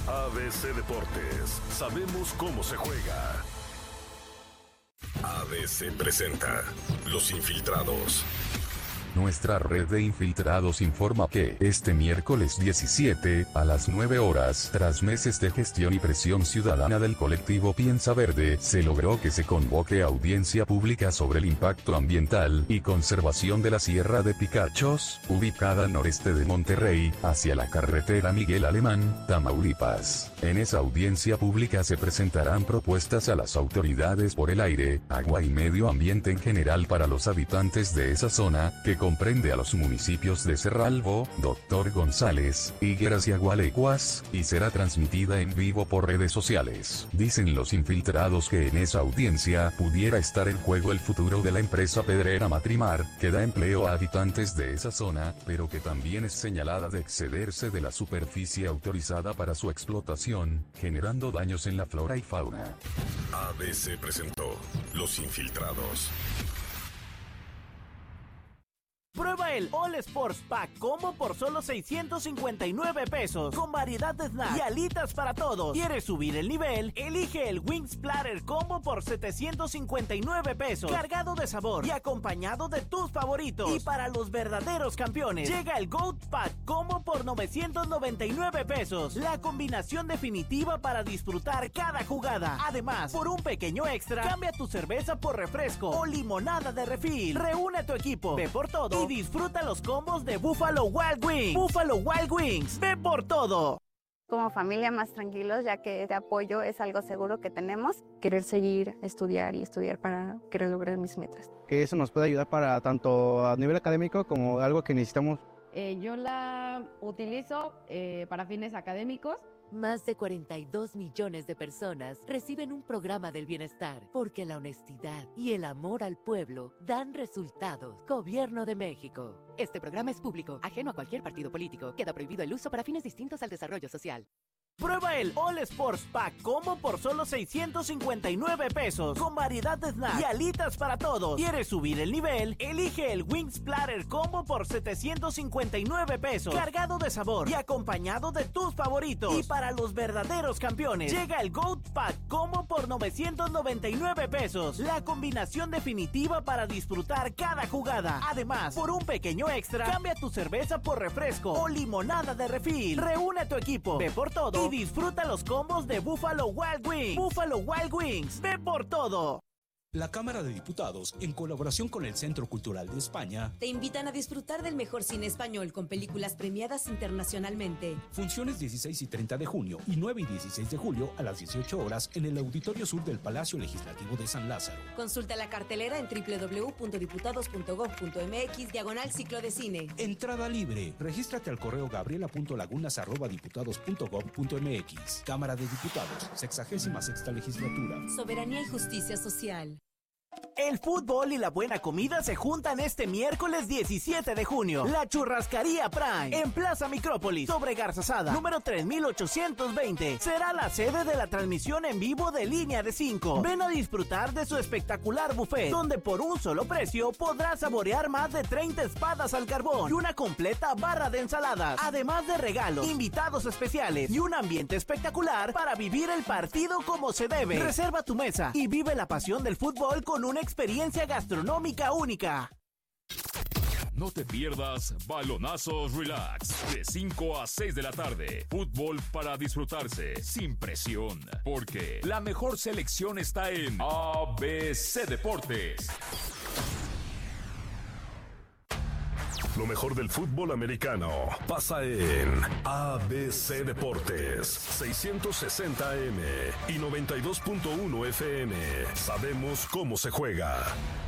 ABC Deportes, sabemos cómo se juega. ABC presenta Los Infiltrados. Nuestra red de infiltrados informa que este miércoles 17, a las 9 horas, tras meses de gestión y presión ciudadana del colectivo Piensa Verde, se logró que se convoque audiencia pública sobre el impacto ambiental y conservación de la Sierra de Picachos, ubicada al noreste de Monterrey, hacia la carretera Miguel Alemán, Tamaulipas. En esa audiencia pública se presentarán propuestas a las autoridades por el aire, agua y medio ambiente en general para los habitantes de esa zona, que comprende a los municipios de Cerralbo, Doctor González, Higueras y Agualeguas, y será transmitida en vivo por redes sociales. Dicen los infiltrados que en esa audiencia pudiera estar en juego el futuro de la empresa pedrera Matrimar, que da empleo a habitantes de esa zona, pero que también es señalada de excederse de la superficie autorizada para su explotación, generando daños en la flora y fauna. ABC presentó Los Infiltrados. Prueba el All Sports Pack Combo por solo 659 pesos, con variedad de snacks y alitas para todos. ¿Quieres subir el nivel? Elige el Wings Platter Combo por 759 pesos, cargado de sabor y acompañado de tus favoritos. Y para los verdaderos campeones, llega el Goat Pack Combo por 999 pesos, la combinación definitiva para disfrutar cada jugada. Además, por un pequeño extra, cambia tu cerveza por refresco o limonada de refil. Reúne a tu equipo, ve por todo y disfruta los combos de Buffalo Wild Wings. Buffalo Wild Wings, ve por todo. Como familia más tranquilos, ya que este apoyo es algo seguro que tenemos. Querer seguir, estudiar para querer lograr mis metas. Que eso nos puede ayudar para tanto a nivel académico como algo que necesitamos. Yo la utilizo para fines académicos. Más de 42 millones de personas reciben un programa del bienestar porque la honestidad y el amor al pueblo dan resultados. Gobierno de México. Este programa es público, ajeno a cualquier partido político. Queda prohibido el uso para fines distintos al desarrollo social. Prueba el All Sports Pack Combo por solo 659 pesos, con variedad de snacks y alitas para todos. ¿Quieres subir el nivel? Elige el Wings Platter Combo por 759 pesos, cargado de sabor y acompañado de tus favoritos. Y para los verdaderos campeones, llega el Goat Pack Combo por 999 pesos, la combinación definitiva para disfrutar cada jugada. Además, por un pequeño extra, cambia tu cerveza por refresco o limonada de refil. Reúne a tu equipo, ve por todo y disfruta los combos de Buffalo Wild Wings. Buffalo Wild Wings, ve por todo. La Cámara de Diputados, en colaboración con el Centro Cultural de España, te invitan a disfrutar del mejor cine español con películas premiadas internacionalmente. Funciones 16 y 30 de junio y 9 y 16 de julio a las 18 horas en el Auditorio Sur del Palacio Legislativo de San Lázaro. Consulta la cartelera en www.diputados.gov.mx/ciclo de cine. Entrada libre. Regístrate al correo gabriela.lagunas@diputados.gov.mx. Cámara de Diputados, 66ª Legislatura. Soberanía y justicia social. El fútbol y la buena comida se juntan este miércoles 17 de junio. La Churrascaría Prime, en Plaza Micrópolis, sobre Garzazada, número 3820. Será la sede de la transmisión en vivo de Línea de 5. Ven a disfrutar de su espectacular buffet, donde por un solo precio podrás saborear más de 30 espadas al carbón y una completa barra de ensaladas. Además de regalos, invitados especiales y un ambiente espectacular para vivir el partido como se debe. Reserva tu mesa y vive la pasión del fútbol con una experiencia gastronómica única. No te pierdas Balonazos Relax, de 5 a 6 de la tarde. Fútbol para disfrutarse, sin presión, porque la mejor selección está en ABC Deportes. Lo mejor del fútbol americano pasa en ABC Deportes, 660 AM y 92.1 FM. Sabemos cómo se juega.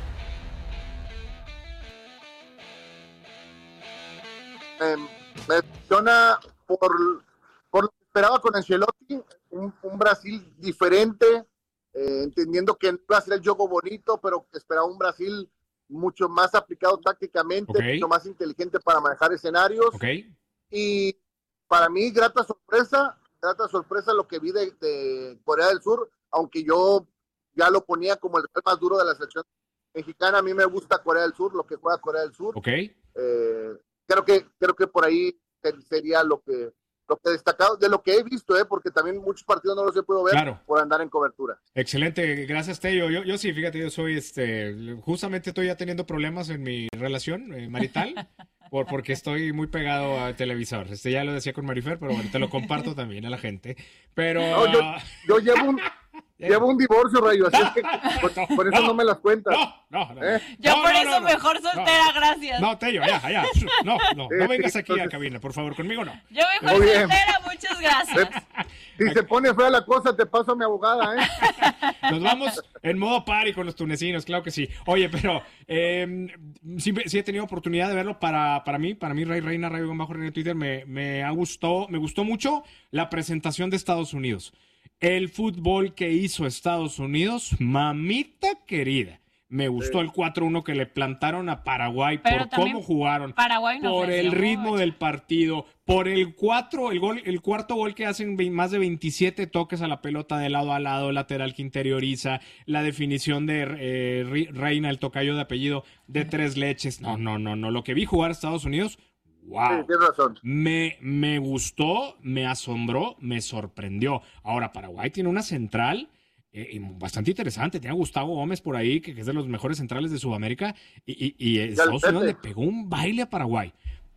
Me emociona por lo que esperaba con Ancelotti, un Brasil diferente, entendiendo que no iba a ser el juego bonito, pero esperaba un Brasil mucho más aplicado tácticamente, mucho más inteligente para manejar escenarios. Y para mí, grata sorpresa lo que vi de Corea del Sur, aunque yo ya lo ponía como el rival más duro de la selección mexicana. A mí me gusta Corea del Sur, lo que juega Corea del Sur. Creo que por ahí sería lo que lo que he destacado, de lo que he visto, porque también muchos partidos no los he podido ver por andar en cobertura. Excelente, gracias Tello. Yo sí, fíjate, yo soy justamente estoy ya teniendo problemas en mi relación marital porque estoy muy pegado al televisor. Ya lo decía con Marifer, pero bueno, te lo comparto también a la gente. Pero no, yo llevo un divorcio, Rayo, así es que por eso no me las cuentas. Yo por eso mejor soltera, gracias. No, Tello, ya. No vengas aquí a cabina, por favor, conmigo no. Yo mejor soltera, muchas gracias. Si se pone fea la cosa, te paso a mi abogada, Nos vamos en modo party con los tunecinos, claro que sí. Oye, pero sí he tenido oportunidad de verlo para mí, Reina, Rayo-Reina en Twitter, me gustó mucho la presentación de Estados Unidos. El fútbol que hizo Estados Unidos, mamita querida. Me gustó el 4-1 que le plantaron a Paraguay por cómo jugaron, por el ritmo del partido, por el cuarto gol que hacen más de 27 toques a la pelota de lado a lado, lateral que interioriza, la definición de Reina, el tocayo de apellido, de tres leches. No. Lo que vi jugar a Estados Unidos, wow. Sí, tienes razón. Me gustó, me asombró, me sorprendió. Ahora, Paraguay tiene una central bastante interesante. Tiene a Gustavo Gómez por ahí, que es de los mejores centrales de Sudamérica, y Estados Unidos le pegó un baile a Paraguay.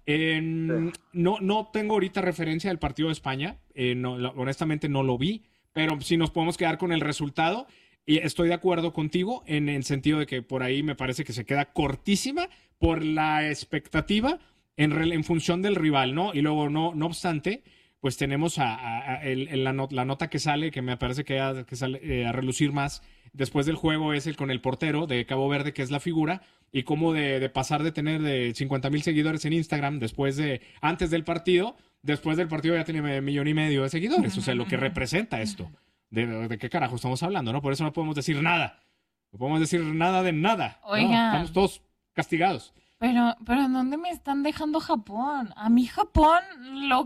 No tengo ahorita referencia del partido de España, honestamente no lo vi, pero si nos podemos quedar con el resultado, y estoy de acuerdo contigo en el sentido de que por ahí me parece que se queda cortísima por la expectativa en función del rival, ¿no? Y luego, no obstante, pues tenemos la nota que sale, que me parece que sale a relucir más después del juego, es el con el portero de Cabo Verde, que es la figura, y cómo de pasar de tener de 50,000 seguidores en Instagram antes del partido, después del partido ya tiene 1,5 millones de seguidores. O sea, lo que representa esto. ¿De qué carajo estamos hablando, no? Por eso no podemos decir nada. No podemos decir nada de nada. Oiga. ¿No? Estamos todos castigados. Pero ¿en dónde me están dejando Japón? A mí Japón lo